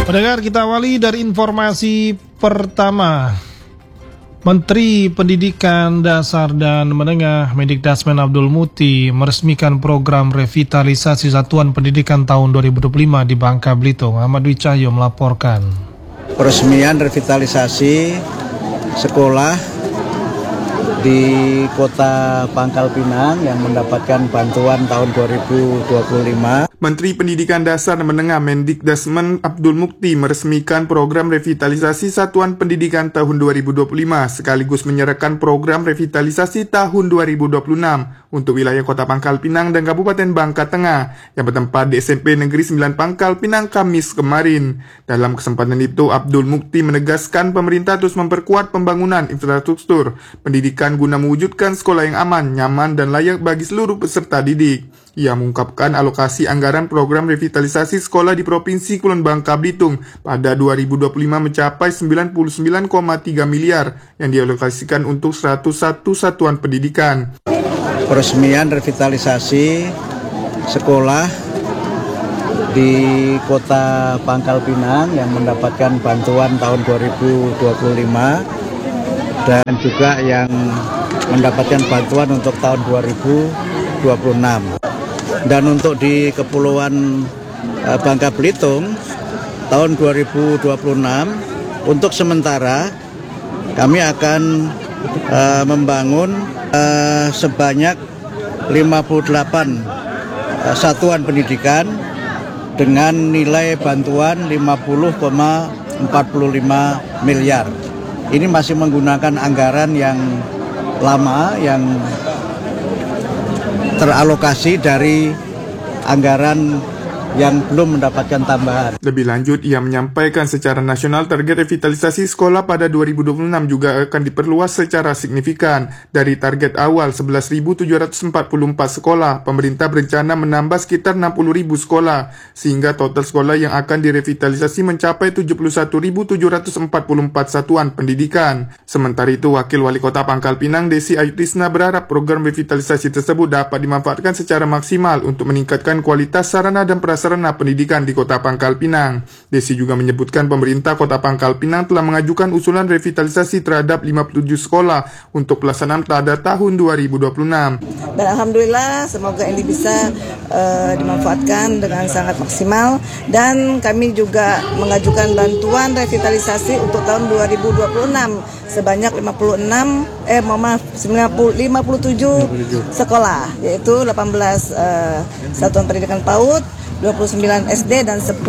Pendengar, kita awali dari informasi pertama. Menteri Pendidikan Dasar dan Menengah Mendikdasmen Abdul Muti meresmikan program revitalisasi satuan pendidikan tahun 2025 di Bangka Belitung. Ahmad Dwi Cahyo melaporkan. Peresmian revitalisasi sekolah di Kota Pangkal Pinang yang mendapatkan bantuan tahun 2025. Menteri Pendidikan Dasar dan Menengah Mendikdasmen Abdul Muti meresmikan program revitalisasi Satuan Pendidikan tahun 2025 sekaligus menyerahkan program revitalisasi tahun 2026 untuk wilayah Kota Pangkal Pinang dan Kabupaten Bangka Tengah yang bertempat di SMP Negeri 9 Pangkal Pinang Kamis kemarin. Dalam kesempatan itu, Abdul Muti menegaskan pemerintah terus memperkuat pembangunan infrastruktur pendidikan guna mewujudkan sekolah yang aman, nyaman, dan layak bagi seluruh peserta didik. Ia mengungkapkan alokasi anggaran program revitalisasi sekolah di Provinsi Kulon Bangka Belitung pada 2025 mencapai 99,3 miliar yang dialokasikan untuk 101 satuan pendidikan. Peresmian revitalisasi sekolah di Kota Pangkal Pinang yang mendapatkan bantuan tahun 2025 dan juga yang mendapatkan bantuan untuk tahun 2026. Dan untuk di Kepulauan Bangka Belitung tahun 2026 untuk sementara kami akan membangun sebanyak 58 satuan pendidikan dengan nilai bantuan 50,45 miliar. Ini masih menggunakan anggaran yang lama yang teralokasi dari anggaran yang belum mendapatkan tambahan. Lebih lanjut, ia menyampaikan secara nasional target revitalisasi sekolah pada 2026 juga akan diperluas secara signifikan. Dari target awal 11.744 sekolah, pemerintah berencana menambah sekitar 60.000 sekolah, sehingga total sekolah yang akan direvitalisasi mencapai 71.744 satuan pendidikan. Sementara itu, Wakil Wali Kota Pangkal Pinang, Desi Ayu Tisna, berharap program revitalisasi tersebut dapat dimanfaatkan secara maksimal untuk meningkatkan kualitas sarana dan prasarana pendidikan di Kota Pangkal Pinang. Desi juga menyebutkan pemerintah Kota Pangkal Pinang telah mengajukan usulan revitalisasi terhadap 57 sekolah untuk pelaksanaan pada tahun 2026. Dan alhamdulillah semoga ini bisa dimanfaatkan dengan sangat maksimal, dan kami juga mengajukan bantuan revitalisasi untuk tahun 2026 sebanyak 57 sekolah, yaitu 18 satuan pendidikan PAUD, 29 SD dan 10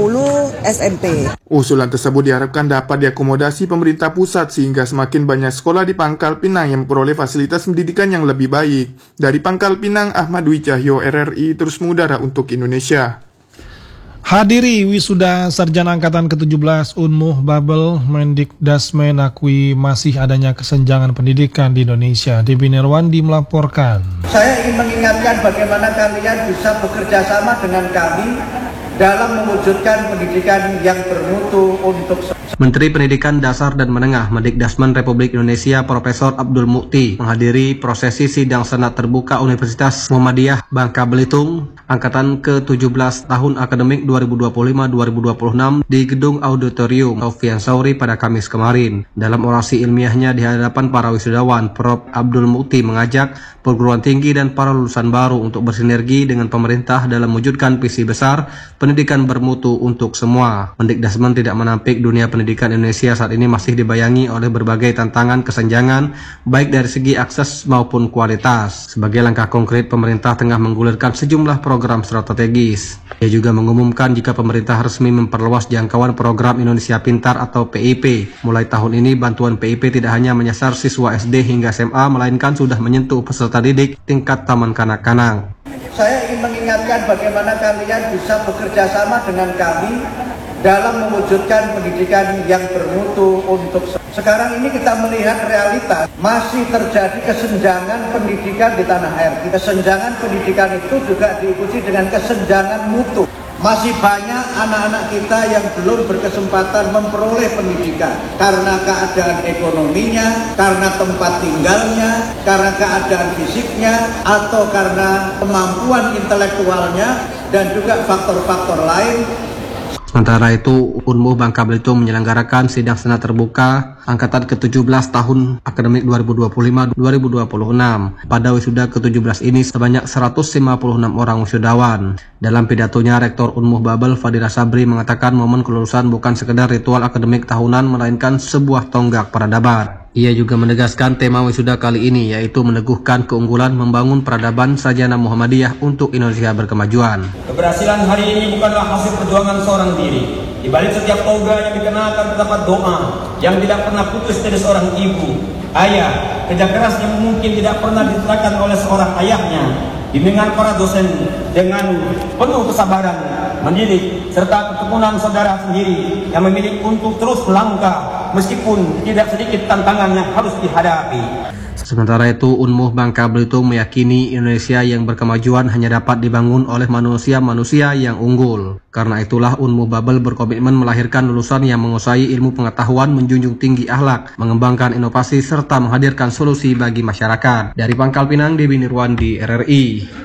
SMP. Usulan tersebut diharapkan dapat diakomodasi pemerintah pusat sehingga semakin banyak sekolah di Pangkal Pinang yang memperoleh fasilitas pendidikan yang lebih baik. Dari Pangkal Pinang, Ahmad Dwi Cahyo, RRI terus mengudara untuk Indonesia. Hadiri wisuda Sarjana Angkatan ke-17 Unmuh Babel, Mendikdasmen akui masih adanya kesenjangan pendidikan di Indonesia. Debi Nirwandi melaporkan. Saya ingin mengingatkan bagaimana kalian bisa bekerja sama dengan kami dalam mewujudkan pendidikan yang bermutu untuk Menteri Pendidikan Dasar dan Menengah Mendikdasmen Republik Indonesia Profesor Abdul Muti menghadiri prosesi sidang Senat Terbuka Universitas Muhammadiyah Bangka Belitung Angkatan ke-17 tahun akademik 2025-2026 di Gedung Auditorium Sofyan Sauri pada Kamis kemarin. Dalam orasi ilmiahnya di hadapan para wisudawan, Prof. Abdul Muti mengajak perguruan tinggi dan para lulusan baru untuk bersinergi dengan pemerintah dalam mewujudkan visi besar pendidikan bermutu untuk semua. Mendikdasmen tidak menampik dunia pendidikan Indonesia saat ini masih dibayangi oleh berbagai tantangan kesenjangan, baik dari segi akses maupun kualitas. Sebagai langkah konkret, pemerintah tengah menggulirkan sejumlah program strategis. Ia juga mengumumkan jika pemerintah resmi memperluas jangkauan program Indonesia Pintar atau PIP. Mulai tahun ini, bantuan PIP tidak hanya menyasar siswa SD hingga SMA, melainkan sudah menyentuh peserta didik tingkat taman kanak-kanak. Saya ingin mengingatkan bagaimana kalian bisa bekerja sama dengan kami dalam mewujudkan pendidikan yang bermutu untuk sekarang ini kita melihat realitas masih terjadi kesenjangan pendidikan di tanah air. Kesenjangan pendidikan itu juga diikuti dengan kesenjangan mutu. Masih banyak anak-anak kita yang belum berkesempatan memperoleh pendidikan karena keadaan ekonominya, karena tempat tinggalnya, karena keadaan fisiknya, atau karena kemampuan intelektualnya, dan juga faktor-faktor lain. Sementara itu, Unmuh Bangka Belitung menyelenggarakan sidang senat terbuka angkatan ke-17 tahun akademik 2025-2026. Pada wisuda ke-17 ini sebanyak 156 orang wisudawan. Dalam pidatonya, Rektor Unmuh Babel Fadila Sabri mengatakan momen kelulusan bukan sekedar ritual akademik tahunan, melainkan sebuah tonggak peradaban. Ia juga menegaskan tema wisuda kali ini yaitu meneguhkan keunggulan membangun peradaban sarjana Muhammadiyah untuk Indonesia berkemajuan. Keberhasilan hari ini bukanlah hasil perjuangan seorang diri. Di balik setiap toga yang dikenakan terdapat doa yang tidak pernah putus dari seorang ibu, ayah, kerja keras yang mungkin tidak pernah diterapkan oleh seorang ayahnya, bimbingan para dosen dengan penuh kesabaran, mendidik, serta ketekunan saudara sendiri yang memilih untuk terus melangkah meskipun tidak sedikit tantangan yang harus dihadapi. Sementara itu, Unmuh Bangka Belitung meyakini Indonesia yang berkemajuan hanya dapat dibangun oleh manusia-manusia yang unggul. Karena itulah Unmuh Babel berkomitmen melahirkan lulusan yang menguasai ilmu pengetahuan, menjunjung tinggi akhlak, mengembangkan inovasi, serta menghadirkan solusi bagi masyarakat. Dari Pangkal Pinang, Dewi Nirwandi, RRI.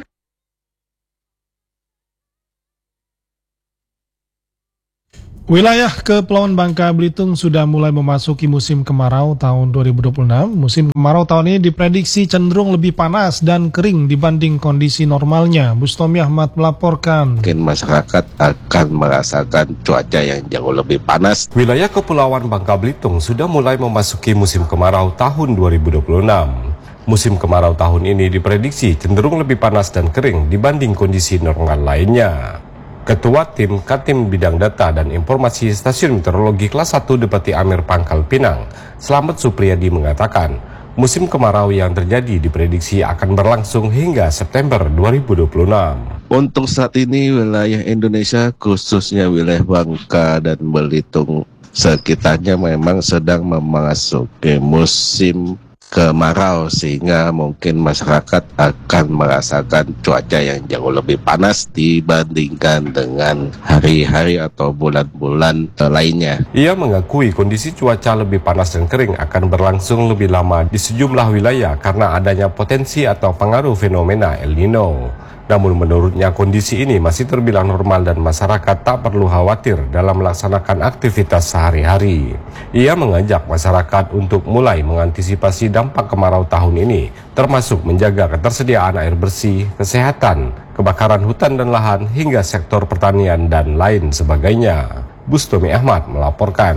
Wilayah Kepulauan Bangka Belitung sudah mulai memasuki musim kemarau tahun 2026. Musim kemarau tahun ini diprediksi cenderung lebih panas dan kering dibanding kondisi normalnya. Bustomi Ahmad melaporkan. Mungkin masyarakat akan merasakan cuaca yang jauh lebih panas. Wilayah Kepulauan Bangka Belitung sudah mulai memasuki musim kemarau tahun 2026. Musim kemarau tahun ini diprediksi cenderung lebih panas dan kering dibanding kondisi normal lainnya. Ketua Tim Katim Bidang Data dan Informasi Stasiun Meteorologi Kelas 1 Depati Amir Pangkal Pinang, Slamet Supriyadi mengatakan, musim kemarau yang terjadi diprediksi akan berlangsung hingga September 2026. Untuk saat ini wilayah Indonesia khususnya wilayah Bangka dan Belitung sekitarnya memang sedang memasuki musim kemarau, sehingga mungkin masyarakat akan merasakan cuaca yang jauh lebih panas dibandingkan dengan hari-hari atau bulan-bulan lainnya. Ia mengakui kondisi cuaca lebih panas dan kering akan berlangsung lebih lama di sejumlah wilayah karena adanya potensi atau pengaruh fenomena El Nino. Namun menurutnya kondisi ini masih terbilang normal dan masyarakat tak perlu khawatir dalam melaksanakan aktivitas sehari-hari. Ia mengajak masyarakat untuk mulai mengantisipasi dampak kemarau tahun ini, termasuk menjaga ketersediaan air bersih, kesehatan, kebakaran hutan dan lahan, hingga sektor pertanian dan lain sebagainya. Bustomi Ahmad melaporkan.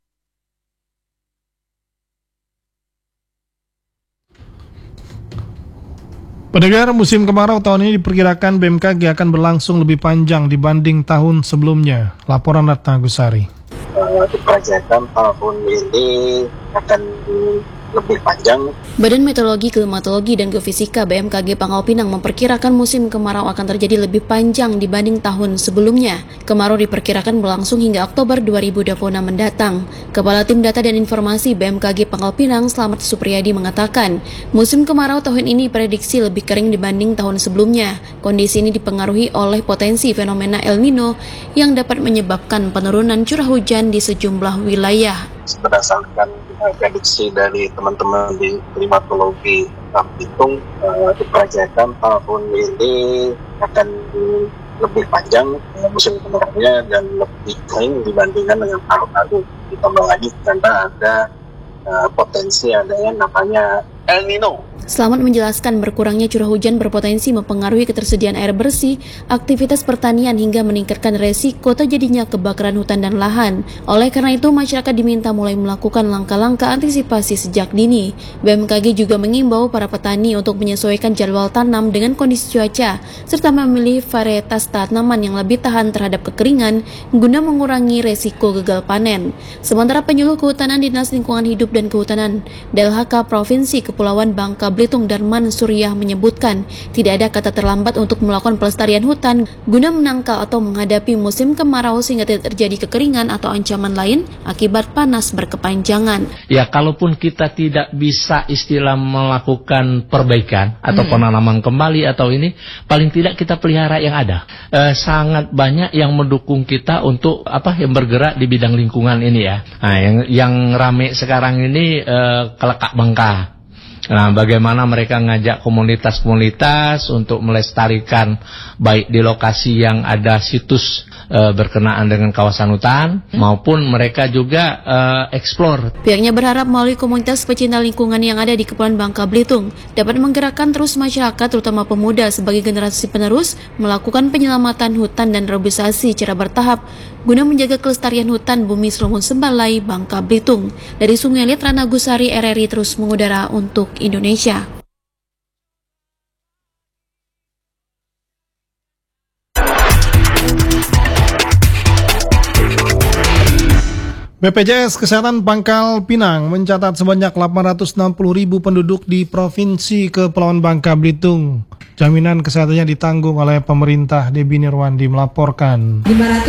Pendengar, musim kemarau tahun ini diperkirakan BMKG akan berlangsung lebih panjang dibanding tahun sebelumnya. Laporan Ratna Gusari. Diperkirakan tahun ini akan lebih panjang. Badan Meteorologi, Klimatologi, dan Geofisika BMKG Pangkal Pinang memperkirakan musim kemarau akan terjadi lebih panjang dibanding tahun sebelumnya. Kemarau diperkirakan berlangsung hingga Oktober 2026 mendatang. Kepala Tim Data dan Informasi BMKG Pangkal Pinang, Slamet Supriyadi, mengatakan, musim kemarau tahun ini prediksi lebih kering dibanding tahun sebelumnya. Kondisi ini dipengaruhi oleh potensi fenomena El Nino yang dapat menyebabkan penurunan curah hujan di sejumlah wilayah. Berdasarkan prediksi dari teman-teman di klimatologi Belitung, diperkirakan tahun ini akan lebih panjang musim kemaraunya dan lebih kering dibandingkan dengan tahun lalu. Ditambah lagi karena ada potensi adanya namanya El Nino. Slamet menjelaskan berkurangnya curah hujan berpotensi mempengaruhi ketersediaan air bersih, aktivitas pertanian hingga meningkatkan resiko terjadinya kebakaran hutan dan lahan. Oleh karena itu, masyarakat diminta mulai melakukan langkah-langkah antisipasi sejak dini. BMKG juga mengimbau para petani untuk menyesuaikan jadwal tanam dengan kondisi cuaca, serta memilih varietas tanaman yang lebih tahan terhadap kekeringan guna mengurangi resiko gagal panen. Sementara penyuluh Kehutanan Dinas Lingkungan Hidup dan Kehutanan DLHK Provinsi Kepulauan Bangka Belitung Darman Suryah menyebutkan tidak ada kata terlambat untuk melakukan pelestarian hutan guna menangkal atau menghadapi musim kemarau sehingga tidak terjadi kekeringan atau ancaman lain akibat panas berkepanjangan. Ya, kalaupun kita tidak bisa istilah melakukan perbaikan atau penanaman kembali atau ini, paling tidak kita pelihara yang ada. Sangat banyak yang mendukung kita untuk yang bergerak di bidang lingkungan ini ya. Nah, yang rame sekarang ini kelekak Bangka. Nah, bagaimana mereka ngajak komunitas-komunitas untuk melestarikan baik di lokasi yang ada situs berkenaan dengan kawasan hutan maupun mereka juga eksplor. Pihaknya berharap melalui komunitas pecinta lingkungan yang ada di Kepulauan Bangka Belitung dapat menggerakkan terus masyarakat terutama pemuda sebagai generasi penerus melakukan penyelamatan hutan dan reboisasi secara bertahap guna menjaga kelestarian hutan bumi Selumun Sembalai, Bangka Belitung. Dari Sungai Liat, Rana Gusari, RRI terus mengudara untuk Indonesia. BPJS Kesehatan Pangkal Pinang mencatat sebanyak 860.000 penduduk di Provinsi Kepulauan Bangka Belitung. Jaminan kesehatannya ditanggung oleh pemerintah. Debbie Nirwandi melaporkan.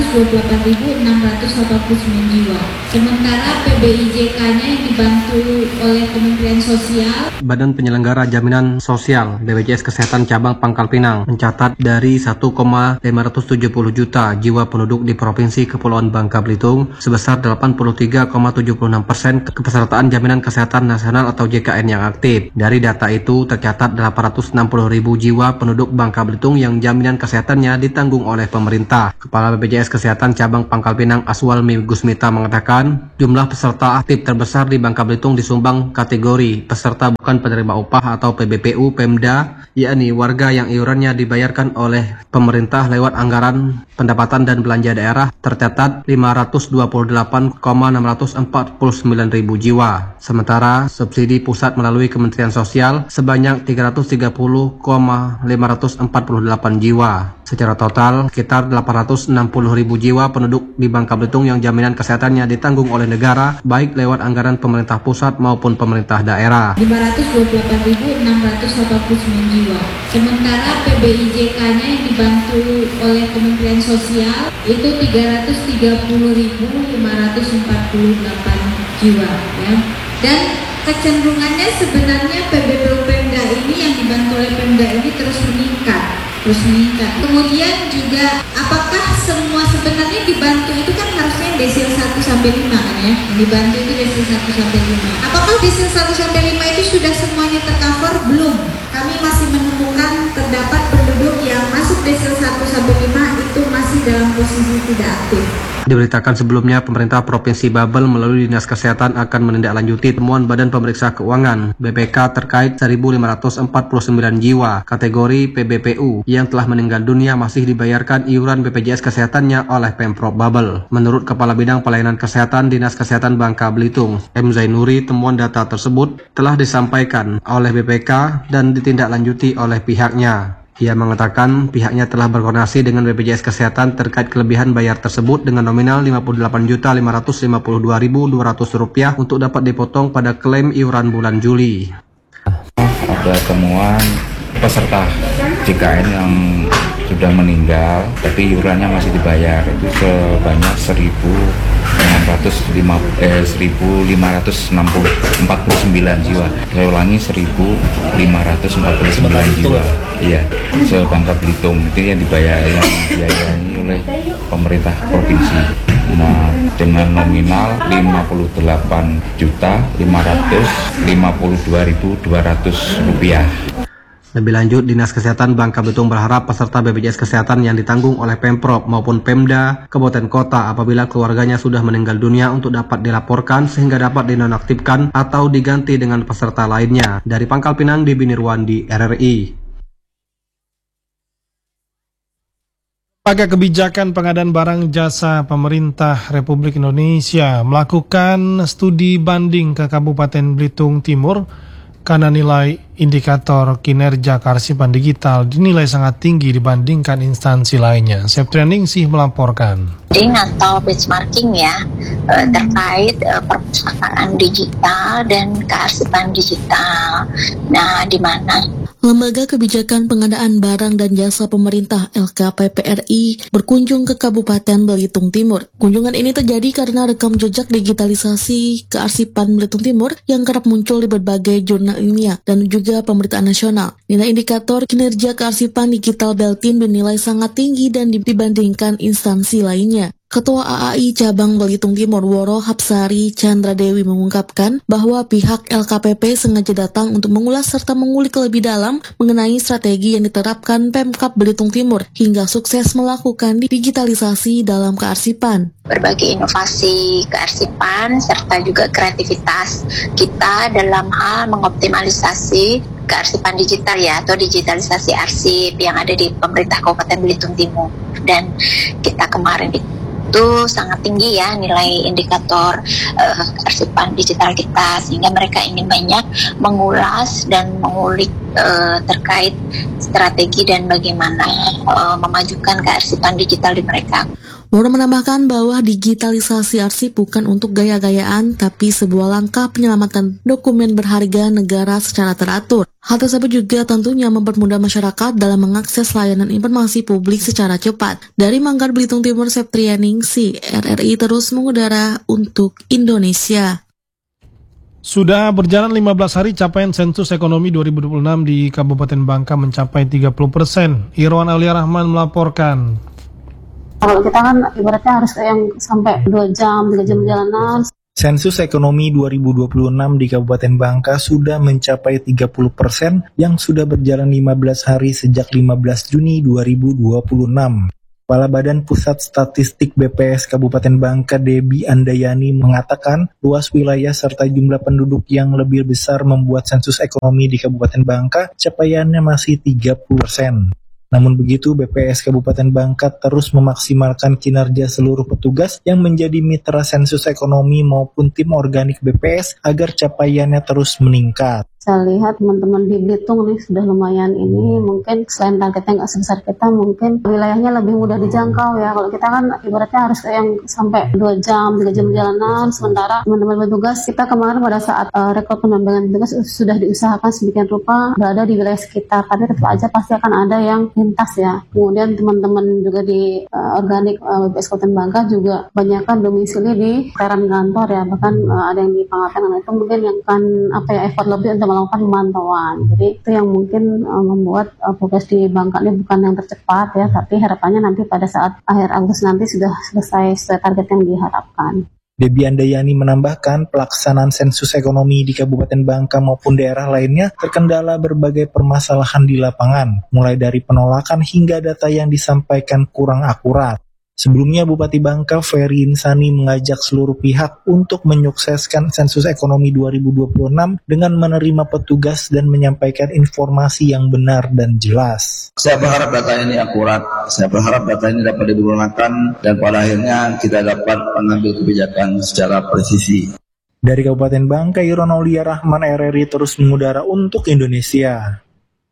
528.689 jiwa. Sementara PBIJK-nya yang dibantu oleh Kementerian Sosial. Badan Penyelenggara Jaminan Sosial BPJS Kesehatan Cabang Pangkal Pinang mencatat dari 1,570 juta jiwa penduduk di Provinsi Kepulauan Bangka Belitung, sebesar 83,76% kepesertaan Jaminan Kesehatan Nasional atau JKN yang aktif. Dari data itu tercatat 860.000 jiwa penduduk Bangka Belitung yang jaminan kesehatannya ditanggung oleh pemerintah. Kepala BPJS Kesehatan Cabang Pangkal Pinang Aswalmi Gusmita mengatakan, jumlah peserta aktif terbesar di Bangka Belitung disumbang kategori peserta bukan penerima upah atau PBPU Pemda, yakni warga yang iurannya dibayarkan oleh pemerintah lewat anggaran pendapatan dan belanja daerah, tercatat 528,649.000 jiwa. Sementara subsidi pusat melalui Kementerian Sosial sebanyak 330,548 jiwa. Secara total, sekitar 860.000 jiwa penduduk di Bangka Belitung yang jaminan kesehatannya ditanggung oleh negara, baik lewat anggaran pemerintah pusat maupun pemerintah daerah. 528.689 jiwa. Sementara PBIJK-nya yang dibantu oleh Kementerian Sosial itu 330.548 jiwa, ya. Dan kecenderungannya sebenarnya PBPU Pemda ini yang dibantu oleh Pemda ini terus meningkat. Kemudian juga apakah semua sebenarnya dibantu itu kan harusnya desil 1 sampai 5 kan ya? Yang dibantu itu desil 1 sampai 5. Apakah desil 1 sampai 5 itu sudah semuanya tercover? Belum. Kami masih menemukan terdapat penduduk yang masuk desil 1 sampai 5 itu masih dalam posisi tidak aktif. Diberitakan sebelumnya, pemerintah Provinsi Babel melalui Dinas Kesehatan akan menindaklanjuti temuan Badan Pemeriksa Keuangan BPK terkait 1.549 jiwa kategori PBPU yang telah meninggal dunia masih dibayarkan iuran BPJS Kesehatannya oleh Pemprov Babel. Menurut Kepala Bidang Pelayanan Kesehatan Dinas Kesehatan Bangka Belitung, M. Zainuri, temuan data tersebut telah disampaikan oleh BPK dan ditindaklanjuti oleh pihaknya. Ia mengatakan pihaknya telah berkoordinasi dengan BPJS Kesehatan terkait kelebihan bayar tersebut dengan nominal Rp58.552.200 untuk dapat dipotong pada klaim iuran bulan Juli. Ada temuan peserta JKN yang sudah meninggal, tapi iurannya masih dibayar, itu sebanyak 1.549 jiwa. Saya ulangi, 1.549 jiwa. Iya, se-Bangka Belitung itu yang dibayai oleh pemerintah provinsi. Nah, dengan nominal Rp558.552.200. Lebih lanjut, Dinas Kesehatan Bangka Belitung berharap peserta BPJS Kesehatan yang ditanggung oleh Pemprov maupun Pemda Kabupaten Kota apabila keluarganya sudah meninggal dunia untuk dapat dilaporkan sehingga dapat dinonaktifkan atau diganti dengan peserta lainnya. Dari Pangkal Pinang, Debbie Nirwandi, RRI. Lembaga Kebijakan Pengadaan Barang Jasa Pemerintah Republik Indonesia melakukan studi banding ke Kabupaten Belitung Timur karena nilai indikator kinerja kearsipan digital dinilai sangat tinggi dibandingkan instansi lainnya. Septrianingsih melaporkan. Atau benchmarking ya terkait perpustakaan digital dan kearsipan digital. Nah, di mana Lembaga Kebijakan Pengadaan Barang dan Jasa Pemerintah LKPPRI berkunjung ke Kabupaten Belitung Timur. Kunjungan ini terjadi karena rekam jejak digitalisasi kearsipan Belitung Timur yang kerap muncul di berbagai jurnal ilmiah dan juga pemberitaan nasional. Nilai indikator kinerja kearsipan digital Beltin dinilai sangat tinggi dan dibandingkan instansi lainnya. Ketua AAI Cabang Belitung Timur Woro Hapsari Chandra Dewi mengungkapkan bahwa pihak LKPP sengaja datang untuk mengulas serta mengulik lebih dalam mengenai strategi yang diterapkan Pemkab Belitung Timur hingga sukses melakukan digitalisasi dalam kearsipan. Berbagai inovasi kearsipan serta juga kreativitas kita dalam hal mengoptimalisasi kearsipan digital ya, atau digitalisasi arsip yang ada di pemerintah Kabupaten Belitung Timur. Dan kita kemarin itu sangat tinggi ya nilai indikator kearsipan digital kita, sehingga mereka ingin banyak mengulas dan mengulik terkait strategi dan bagaimana memajukan kearsipan digital di mereka. Woro menambahkan bahwa digitalisasi arsip bukan untuk gaya-gayaan, tapi sebuah langkah penyelamatan dokumen berharga negara secara teratur. Hal tersebut juga tentunya mempermudah masyarakat dalam mengakses layanan informasi publik secara cepat. Dari Manggar Belitung Timur, Septrianingsi, RRI terus mengudara untuk Indonesia. Sudah berjalan 15 hari, capaian sensus ekonomi 2026 di Kabupaten Bangka mencapai 30%. Irwan Aulia Rahman melaporkan. Kalau kita kan ibaratnya harus yang sampai 2 jam, 3 jam perjalanan. Sensus ekonomi 2026 di Kabupaten Bangka sudah mencapai 30% yang sudah berjalan 15 hari sejak 15 Juni 2026. Kepala Badan Pusat Statistik BPS Kabupaten Bangka Debbie Andayani mengatakan luas wilayah serta jumlah penduduk yang lebih besar membuat sensus ekonomi di Kabupaten Bangka capaiannya masih 30%. Namun begitu, BPS Kabupaten Bangka terus memaksimalkan kinerja seluruh petugas yang menjadi mitra sensus ekonomi maupun tim organik BPS agar capaiannya terus meningkat. Saya lihat teman-teman di Belitung nih sudah lumayan ini, mungkin selain targetnya nggak sebesar kita, mungkin wilayahnya lebih mudah dijangkau ya. Kalau kita kan ibaratnya harus yang sampai 2 jam, 3 jam perjalanan, sementara teman-teman petugas kita kemarin pada saat rekrutmen penambangan petugas sudah diusahakan sedemikian rupa berada di wilayah sekitar, tapi tetap aja pasti akan ada yang lintas ya. Kemudian teman-teman juga di organik BPS Kabupaten Bangka juga banyakkan domisili di sekitaran kantor ya, bahkan ada yang di Pangatengan, itu mungkin yang kan effort lebih untuk melakukan pemantauan. Jadi itu yang mungkin membuat progres di Bangka ini bukan yang tercepat ya, tapi harapannya nanti pada saat akhir Agustus nanti sudah selesai sesuai target yang diharapkan. Debbie Andayani menambahkan pelaksanaan sensus ekonomi di Kabupaten Bangka maupun daerah lainnya terkendala berbagai permasalahan di lapangan, mulai dari penolakan hingga data yang disampaikan kurang akurat. Sebelumnya, Bupati Bangka Ferry Insani mengajak seluruh pihak untuk menyukseskan sensus ekonomi 2026 dengan menerima petugas dan menyampaikan informasi yang benar dan jelas. Saya berharap data ini akurat, saya berharap data ini dapat digunakan dan pada akhirnya kita dapat mengambil kebijakan secara presisi. Dari Kabupaten Bangka, Irwan Aulia Rahman, RRI terus mengudara untuk Indonesia.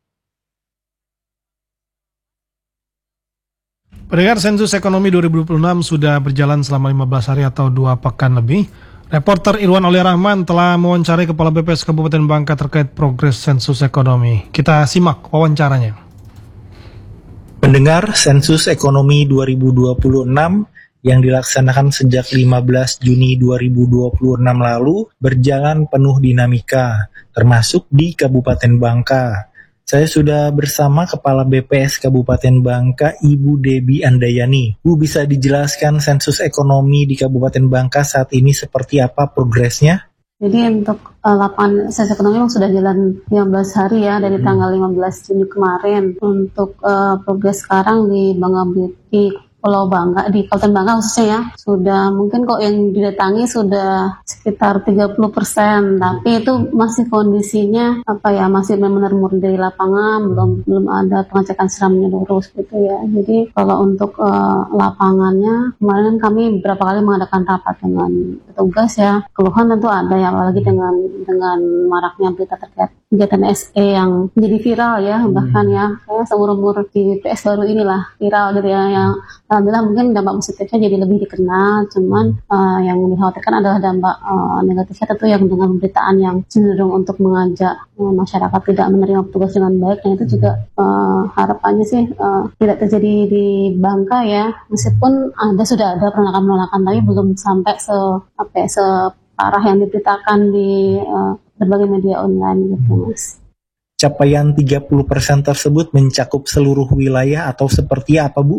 Pendengar, sensus ekonomi 2026 sudah berjalan selama 15 hari atau 2 pekan lebih. Reporter Irwan Aulia Rahman telah mewawancarai Kepala BPS Kabupaten Bangka terkait progres sensus ekonomi. Kita simak wawancaranya. Pendengar, sensus ekonomi 2026 yang dilaksanakan sejak 15 Juni 2026 lalu berjalan penuh dinamika, termasuk di Kabupaten Bangka. Saya sudah bersama Kepala BPS Kabupaten Bangka, Ibu Debbie Andayani. Bu, bisa dijelaskan sensus ekonomi di Kabupaten Bangka saat ini seperti apa progresnya? Jadi untuk lapangan sensus ekonomi memang sudah jalan 15 hari ya, dari tanggal 15 Juni kemarin. Untuk progres sekarang di Bangka Belitung, Pulau Bangka, di Kabupaten Bangka khususnya ya, sudah mungkin kok yang didatangi sudah sekitar 30%, tapi itu masih kondisinya masih benar-benar murni dari lapangan, belum ada pengecekan secara menyeluruh gitu ya. Jadi kalau untuk lapangannya, kemarin kami beberapa kali mengadakan rapat dengan petugas ya, keluhan tentu ada ya, apalagi dengan maraknya berita terkait kegiatan SE yang menjadi viral ya, bahkan ya seumur-umur di BPS baru inilah viral gitu ya, yang alhamdulillah mungkin dampak positifnya jadi lebih dikenal, cuman yang dikhawatirkan adalah dampak negatifnya tentu yang dengan pemberitaan yang cenderung untuk mengajak masyarakat tidak menerima petugas dengan baik, dan itu juga harapannya sih tidak terjadi di Bangka ya, meskipun sudah ada penolakan-penolakan, tapi belum sampai separah yang diberitakan di berbagai media online gitu Mas. Capaian 30% tersebut mencakup seluruh wilayah atau seperti apa Bu?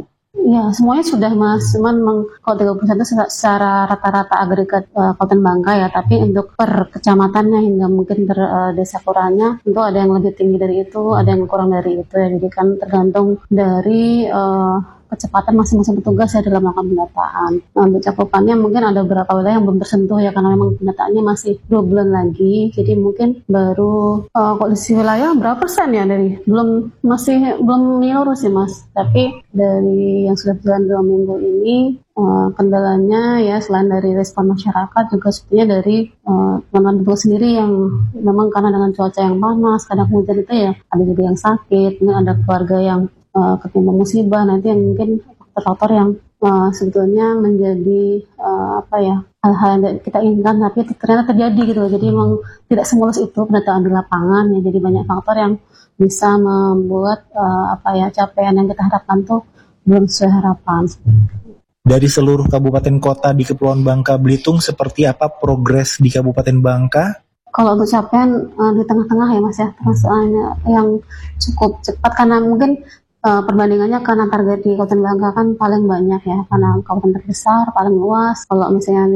Ya, semuanya sudah Mas, cuman kalau 30% itu secara rata-rata agregat Kabupaten Bangka ya, tapi untuk per kecamatannya hingga mungkin per desa kelurahannya tentu ada yang lebih tinggi dari itu, ada yang kurang dari itu ya. Jadi kan tergantung dari kecepatan masing-masing petugas ya dalam melakukan pendataan. Nah, untuk cakupannya mungkin ada beberapa wilayah yang belum tersentuh ya, karena memang pendataannya masih 2 bulan lagi. Jadi mungkin baru kondisi wilayah berapa persen ya dari belum menyeluruh sih Mas. Tapi dari yang sudah berjalan 2 minggu ini kendalanya ya selain dari respon masyarakat juga sebenarnya dari teman-teman petugas sendiri yang memang karena dengan cuaca yang panas, kadang hujan itu ya ada juga yang sakit, mungkin ada keluarga yang ketimpa musibah, nanti yang mungkin faktor-faktor yang sebetulnya menjadi hal-hal yang kita inginkan tapi ternyata terjadi gitu. Jadi memang tidak semulus itu pendataan di lapangan ya. Jadi banyak faktor yang bisa membuat capaian yang kita harapkan tuh belum sesuai harapan. Dari seluruh kabupaten kota di Kepulauan Bangka Belitung, seperti apa progres di Kabupaten Bangka? Kalau untuk capaian di tengah-tengah ya Mas ya, terus yang cukup cepat karena mungkin perbandingannya karena target di Kabupaten Bangka kan paling banyak ya, karena kabupaten terbesar, paling luas. Kalau misalnya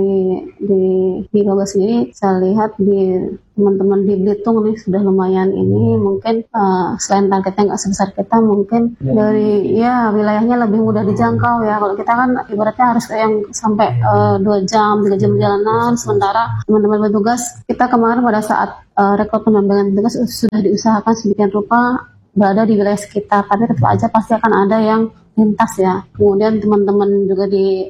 di Bangka sendiri, saya lihat di teman-teman di Belitung nih sudah lumayan ini, mungkin selain targetnya nggak sebesar kita, mungkin dari wilayahnya lebih mudah dijangkau ya. Kalau kita kan ibaratnya harus yang sampai 2 jam, 3 jam perjalanan, sementara teman-teman petugas kita kemarin pada saat rekrutmen pendampingan petugas sudah diusahakan sedemikian rupa berada di wilayah sekitar, tapi tetap aja pasti akan ada yang lintas ya. Kemudian teman-teman juga di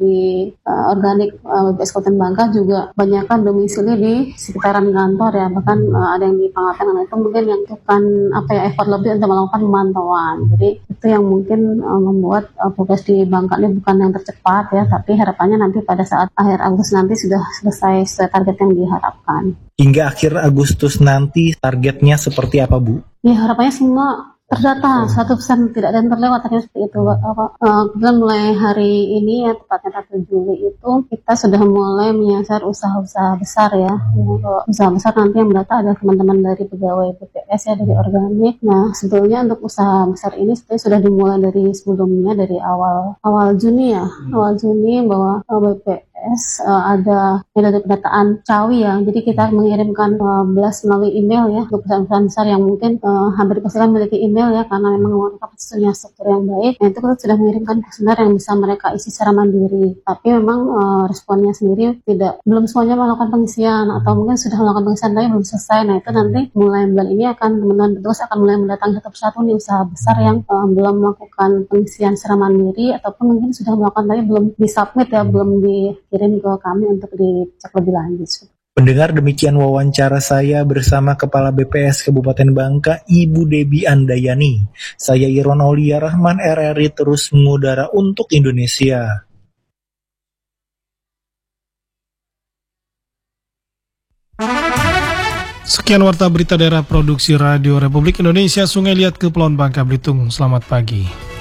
organik BPS Kabupaten Bangka juga banyakkan domisili di sekitaran kantor ya, bahkan ada yang di Pangatengan. Itu mungkin yang bukan effort lebih untuk melakukan pemantauan. Jadi itu yang mungkin membuat progres di Bangka ini bukan yang tercepat ya, tapi harapannya nanti pada saat akhir Agustus nanti sudah selesai sesuai target yang diharapkan. Hingga akhir Agustus nanti targetnya seperti apa Bu? Ya harapannya semua terdata 100% tidak ada yang terlewat, tapi seperti itu. Kemudian mulai hari ini ya, tepatnya 1 Juli itu kita sudah mulai menyasar usaha-usaha besar ya. Usaha besar nanti yang mendata adalah teman-teman dari pegawai BPS ya, dari organik. Nah sebetulnya untuk usaha besar ini sebetulnya sudah dimulai dari sebelumnya, dari awal Juni ya, awal Juni bahwa BPS ada metode pendataan cawi ya. Jadi kita mengirimkan blast melalui email ya untuk perusahaan-perusahaan besar yang mungkin hampir dipastikan memiliki email ya, karena memang mereka punya struktur yang baik. Nah itu kita sudah mengirimkan kuesioner yang bisa mereka isi secara mandiri. Tapi memang responnya sendiri belum semuanya melakukan pengisian, atau mungkin sudah melakukan pengisian tapi belum selesai. Nah itu nanti mulai bulan ini akan teman-teman petugas akan mulai mendatangi satu persatu nih usaha besar yang belum melakukan pengisian secara mandiri, ataupun mungkin sudah melakukan tapi belum disubmit ya, belum dikirim ke kami untuk dicek lebih lanjut. Pendengar, demikian wawancara saya bersama Kepala BPS Kabupaten Bangka, Ibu Debbie Andayani. Saya Irwan Aulia Rahman, RRI terus mengudara untuk Indonesia. Sekian warta berita daerah produksi Radio Republik Indonesia Sungai Liat Kepulauan Bangka Belitung. Selamat pagi.